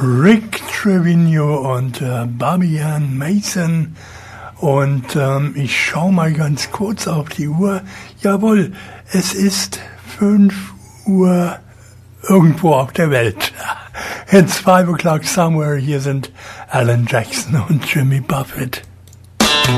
Rick Trevino und Babian Mason. Und ich schaue mal ganz kurz auf die Uhr. Jawohl, es ist 5 Uhr irgendwo auf der Welt. It's 5 o'clock somewhere. Hier sind Alan Jackson und Jimmy Buffett.